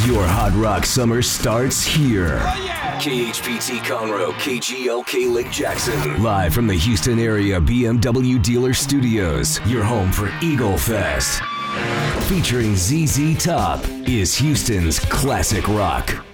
Your Hot Rock summer starts here. Oh, yeah. KHPT Conroe, KGLK Lake Jackson. Live from the Houston area BMW Dealer Studios, your home for Eagle Fest. Featuring ZZ Top is Houston's classic rock.